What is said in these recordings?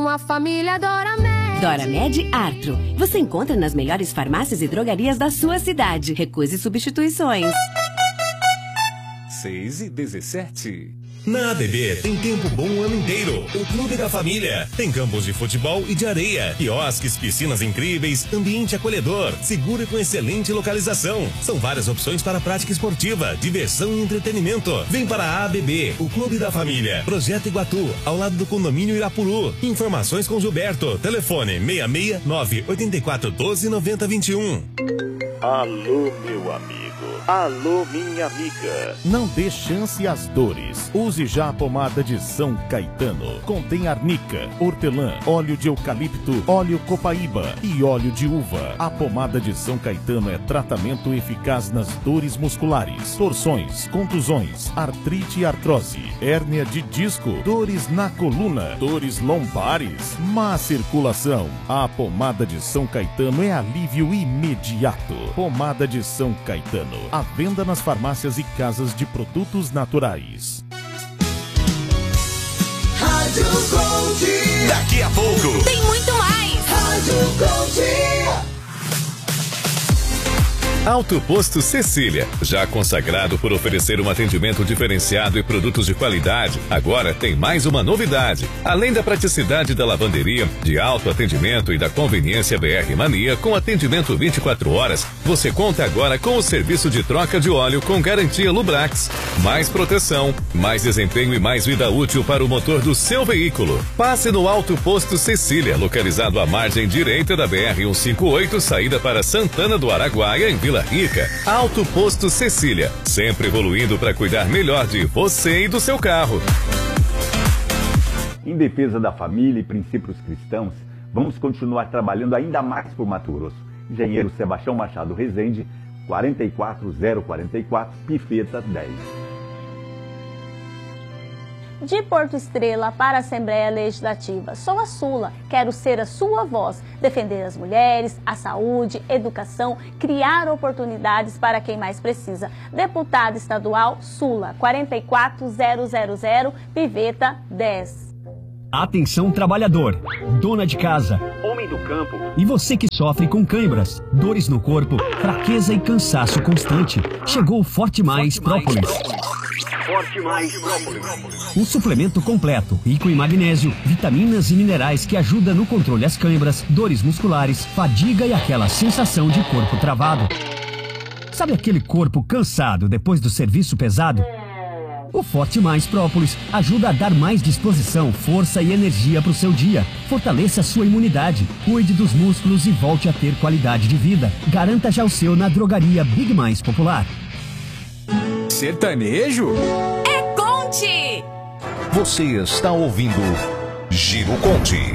com a família Doramed. Doramed Artro. Você encontra nas melhores farmácias e drogarias da sua cidade. Recuse substituições. 6h17. Na ADB tem tempo bom o ano inteiro. O Clube da Família. Tem campos de futebol e de areia, quiosques, piscinas incríveis, ambiente acolhedor, seguro e com excelente localização. São várias opções para prática esportiva, diversão e entretenimento. Vem para a ABB, o Clube da Família. Projeto Iguatu, ao lado do condomínio Irapuru. Informações com Gilberto. Telefone 669 8412 9021. Alô, meu amigo. Alô, minha amiga. Não dê chance às dores. Use já a pomada de São Caetano. Contém arnica, hortelã, óleo de eucalipto, óleo copaíba e óleo de uva. A pomada de São Caetano é tratamento eficaz nas dores musculares, torções, contusões, artrite e artrose, hérnia de disco, dores na coluna, dores lombares, má circulação. A pomada de São Caetano é alívio imediato. Pomada de São Caetano. À venda nas farmácias e casas de produtos naturais. Rádio Gold. Daqui a pouco Tem muito mais. Rádio Gold. Alto Posto Cecília, já consagrado por oferecer um atendimento diferenciado e produtos de qualidade, agora tem mais uma novidade. Além da praticidade da lavanderia, de alto atendimento e da conveniência BR Mania com atendimento 24 horas, você conta agora com o serviço de troca de óleo com garantia Lubrax. Mais proteção, mais desempenho e mais vida útil para o motor do seu veículo. Passe no Alto Posto Cecília, localizado à margem direita da BR-158, saída para Santana do Araguaia, em Vila Rica. Alto Posto Cecília, sempre evoluindo para cuidar melhor de você e do seu carro. Em defesa da família e princípios cristãos, vamos continuar trabalhando ainda mais por Mato Grosso. Engenheiro Sebastião Machado Rezende, 44044, Pifeta 10. De Porto Estrela para a Assembleia Legislativa. Sou a Sula, quero ser a sua voz, defender as mulheres, a saúde, educação, criar oportunidades para quem mais precisa. Deputada estadual Sula, 44000, Piveta 10. Atenção trabalhador, dona de casa, homem do campo e você que sofre com câimbras, dores no corpo, fraqueza e cansaço constante. Chegou o Forte Mais Própolis. Forte Mais Própolis. Um suplemento completo, rico em magnésio, vitaminas e minerais que ajuda no controle das câimbras, dores musculares, fadiga e aquela sensação de corpo travado. Sabe aquele corpo cansado depois do serviço pesado? O Forte Mais Própolis ajuda a dar mais disposição, força e energia para o seu dia. Fortaleça a sua imunidade, cuide dos músculos e volte a ter qualidade de vida. Garanta já o seu na drogaria Big Mais Popular. Sertanejo? É Conte! Você está ouvindo Giro Conte.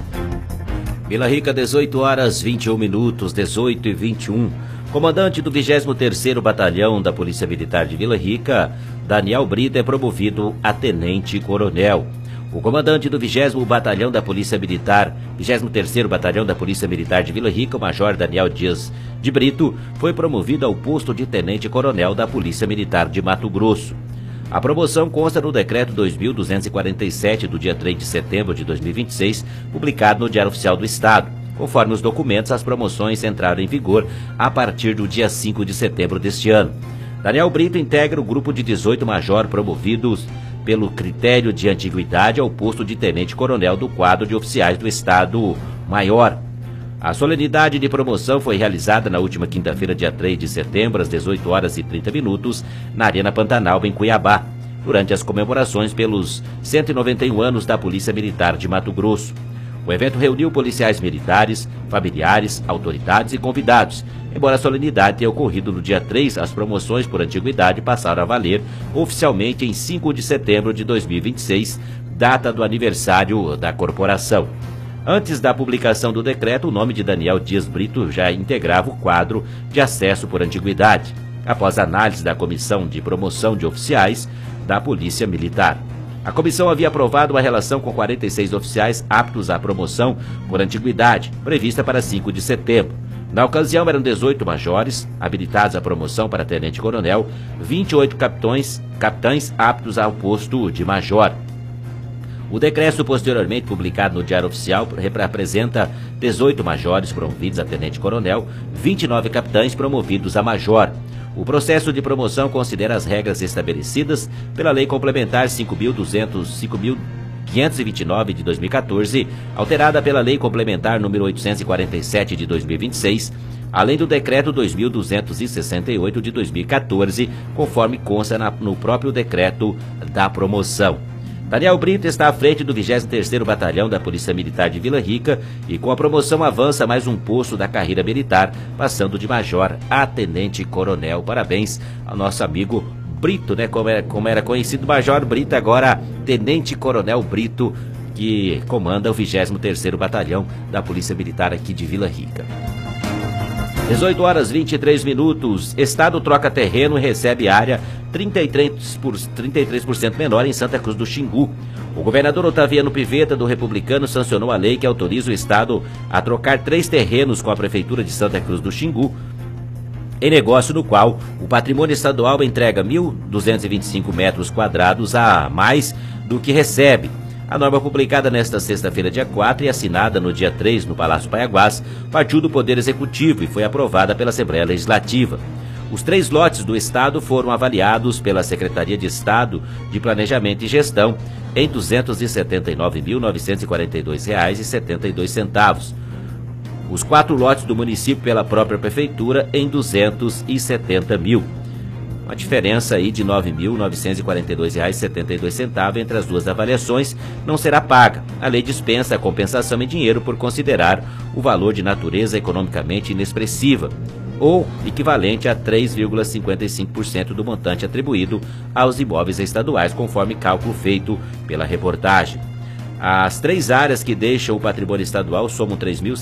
Vila Rica, 18 horas 21 minutos, 18 e 21. Comandante do 23º Batalhão da Polícia Militar de Vila Rica, Daniel Brito, é promovido a tenente-coronel. O comandante do 20º Batalhão da Polícia Militar, 23º Batalhão da Polícia Militar de Vila Rica, o Major Daniel Dias de Brito, foi promovido ao posto de tenente-coronel da Polícia Militar de Mato Grosso. A promoção consta no Decreto 2247, do dia 3 de setembro de 2026, publicado no Diário Oficial do Estado. Conforme os documentos, as promoções entraram em vigor a partir do dia 5 de setembro deste ano. Daniel Brito integra o grupo de 18 major promovidos pelo critério de antiguidade ao posto de tenente-coronel do quadro de oficiais do Estado Maior. A solenidade de promoção foi realizada na última quinta-feira, dia 3 de setembro, às 18 horas e 30 minutos, na Arena Pantanal, em Cuiabá, durante as comemorações pelos 191 anos da Polícia Militar de Mato Grosso. O evento reuniu policiais militares, familiares, autoridades e convidados. Embora a solenidade tenha ocorrido no dia 3, as promoções por antiguidade passaram a valer oficialmente em 5 de setembro de 2026, data do aniversário da corporação. Antes da publicação do decreto, o nome de Daniel Dias Brito já integrava o quadro de acesso por antiguidade, após análise da Comissão de Promoção de Oficiais da Polícia Militar. A comissão havia aprovado uma relação com 46 oficiais aptos à promoção por antiguidade, prevista para 5 de setembro. Na ocasião, eram 18 majores, habilitados à promoção para tenente-coronel, 28 capitães aptos ao posto de major. O decreto, posteriormente publicado no Diário Oficial, apresenta 18 majores promovidos a tenente-coronel, 29 capitães promovidos a major. O processo de promoção considera as regras estabelecidas pela Lei Complementar 5.529 de 2014, alterada pela Lei Complementar número 847 de 2026, além do Decreto 2.268 de 2014, conforme consta no próprio decreto da promoção. Daniel Brito está à frente do 23º Batalhão da Polícia Militar de Vila Rica e com a promoção avança mais um posto da carreira militar, passando de major a tenente-coronel. Parabéns ao nosso amigo Brito, né? Como era conhecido, Major Brito, agora tenente-coronel Brito, que comanda o 23º Batalhão da Polícia Militar aqui de Vila Rica. 18 horas 23 minutos. Estado troca terreno e recebe área 33% menor em Santa Cruz do Xingu. O governador Otaviano Pivetta, do Republicano, sancionou a lei que autoriza o Estado a trocar 3 terrenos com a Prefeitura de Santa Cruz do Xingu, em negócio no qual o patrimônio estadual entrega 1.225 metros quadrados a mais do que recebe. A norma, publicada nesta sexta-feira, dia 4, e assinada no dia 3 no Palácio Paiaguás, partiu do Poder Executivo e foi aprovada pela Assembleia Legislativa. Os 3 lotes do Estado foram avaliados pela Secretaria de Estado de Planejamento e Gestão em R$ 279.942,72. Os 4 lotes do município pela própria Prefeitura em R$ 270 mil. Uma diferença aí de R$ 9.942,72 entre as duas avaliações não será paga. A lei dispensa a compensação em dinheiro por considerar o valor de natureza economicamente inexpressiva, ou equivalente a 3,55% do montante atribuído aos imóveis estaduais, conforme cálculo feito pela reportagem. As 3 áreas que deixam o patrimônio estadual somam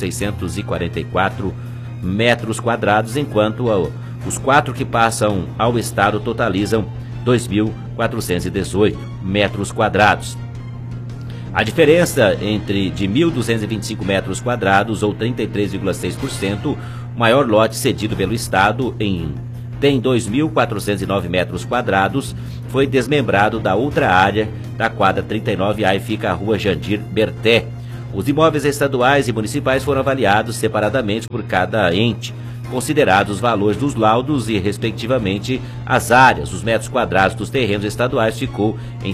3.644 metros quadrados, enquanto os 4 que passam ao Estado totalizam 2.418 metros quadrados. A diferença de 1.225 metros quadrados, ou 33,6%, o maior lote cedido pelo Estado tem 2.409 metros quadrados, foi desmembrado da outra área da quadra 39, aí fica a rua Jandir Berté. Os imóveis estaduais e municipais foram avaliados separadamente por cada ente, considerados os valores dos laudos e, respectivamente, as áreas. Os metros quadrados dos terrenos estaduais ficou em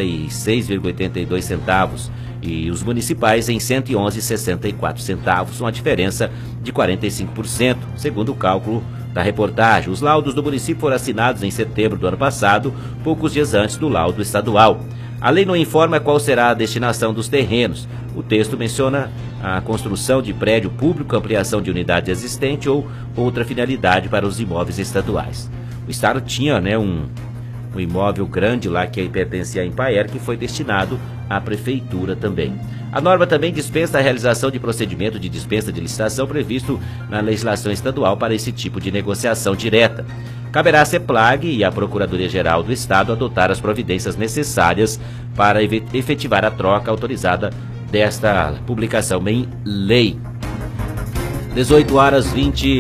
76,82 centavos e os municipais em 111,64 centavos, uma diferença de 45%, segundo o cálculo da reportagem. Os laudos do município foram assinados em setembro do ano passado, poucos dias antes do laudo estadual. A lei não informa qual será a destinação dos terrenos. O texto menciona a construção de prédio público, ampliação de unidade existente ou outra finalidade para os imóveis estaduais. O Estado tinha, um imóvel grande lá que pertencia a Impaer, que foi destinado à Prefeitura também. A norma também dispensa a realização de procedimento de dispensa de licitação previsto na legislação estadual para esse tipo de negociação direta. Caberá à CEPLAG e à Procuradoria-Geral do Estado adotar as providências necessárias para efetivar a troca autorizada desta publicação em lei. 18 horas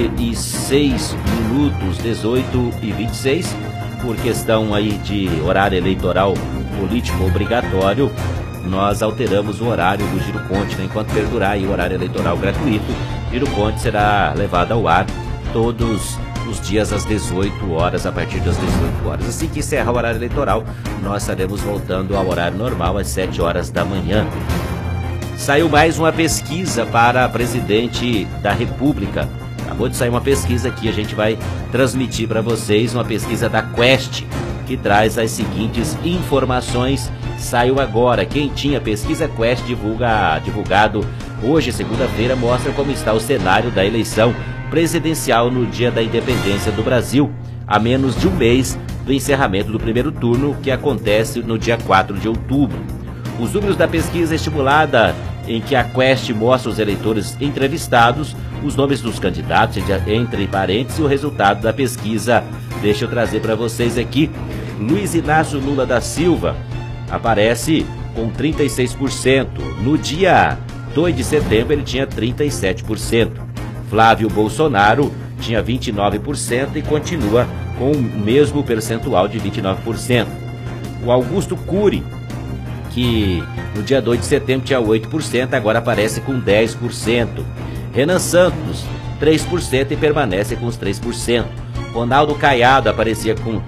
26 minutos, 18h26, por questão aí de horário eleitoral político obrigatório, nós alteramos o horário do Giro Ponte, né? Enquanto perdurar aí o horário eleitoral gratuito, Giro Ponte será levado ao ar todos os dias às 18 horas, a partir das 18 horas. Assim que encerrar o horário eleitoral, nós estaremos voltando ao horário normal às 7 horas da manhã. Saiu mais uma pesquisa para presidente da República. Acabou de sair uma pesquisa aqui, a gente vai transmitir para vocês, uma pesquisa da Quest, que traz as seguintes informações. Saiu agora, quentinha, pesquisa Quest divulgado hoje, segunda-feira, mostra como está o cenário da eleição presidencial no dia da independência do Brasil, a menos de um mês do encerramento do primeiro turno, que acontece no dia 4 de outubro. Os números da pesquisa estimulada, em que a Quest mostra os eleitores entrevistados, os nomes dos candidatos, entre parênteses, e o resultado da pesquisa. Deixa eu trazer para vocês aqui. Luiz Inácio Lula da Silva aparece com 36%. No dia 2 de setembro ele tinha 37%. Flávio Bolsonaro tinha 29% e continua com o mesmo percentual de 29%. O Augusto Cury, que no dia 2 de setembro tinha 8%, agora aparece com 10%. Renan Santos, 3% e permanece com os 3%. Ronaldo Caiado aparece com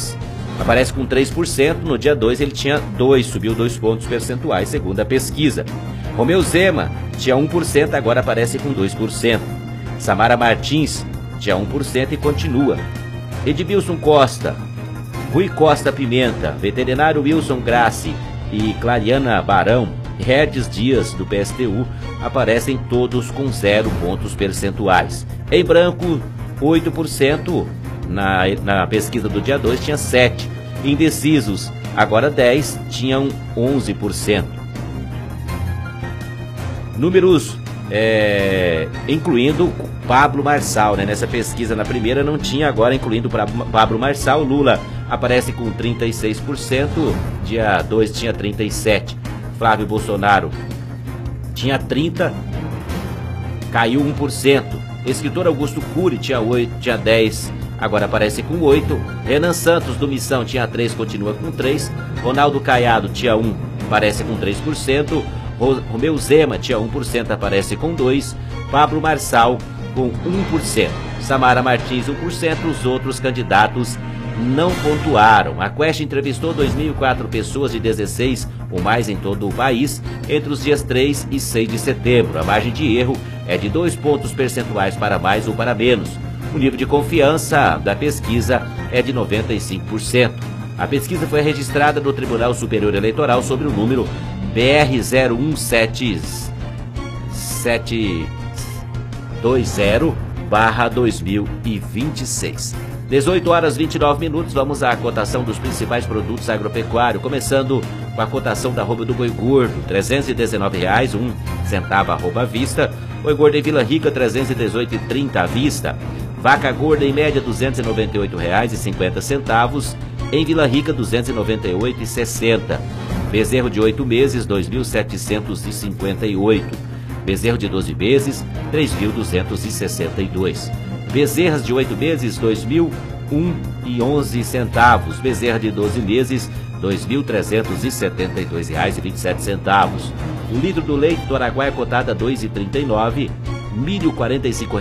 3%, no dia 2 ele tinha 2, subiu 2 pontos percentuais, segundo a pesquisa. Romeu Zema tinha 1%, agora aparece com 2%. Samara Martins tinha 1% e continua. Edmilson Costa, Rui Costa Pimenta, veterinário Wilson Grassi e Clariana Barão, Herdes Dias, do PSTU, aparecem todos com 0 pontos percentuais. Em branco, 8%, na pesquisa do dia 2 tinha 7%. Indecisos, agora 10%, tinham 11%. Números incluindo Pablo Marçal, né? Nessa pesquisa na primeira não tinha, agora incluindo Pablo Marçal. Lula aparece com 36%, dia 2 tinha 37%. Flávio Bolsonaro tinha 30%, caiu 1%. Escritor Augusto Cury tinha 10%, agora aparece com 8%. Renan Santos do Missão tinha 3%, continua com 3%. Ronaldo Caiado tinha 1%, aparece com 3%. Romeu Zema tinha 1%, aparece com 2%. Pablo Marçal com 1%. Samara Martins 1%, os outros candidatos não pontuaram. A Quest entrevistou 2.004 pessoas de 16 ou mais em todo o país entre os dias 3 e 6 de setembro. A margem de erro é de 2 pontos percentuais para mais ou para menos. O nível de confiança da pesquisa é de 95%. A pesquisa foi registrada no Tribunal Superior Eleitoral sobre o número BR 01720/2026. 18h29, vamos à cotação dos principais produtos agropecuários, começando com a cotação da arroba do boi gordo, R$ 319,01 arroba à vista. Boi gordo em Vila Rica, R$ 318,30 à vista. Vaca gorda em média, R$ 298,50. Em Vila Rica, R$ 298,60. Bezerro de 8 meses, R$ 2.758. Bezerro de 12 meses, R$ 3.262. Bezerras de 8 meses, R$ 2.001,11. Bezerra de 12 meses, R$ 2.372,27. O litro do leite do Araguaia cotado a R$ 2,39. Milho, R$ 45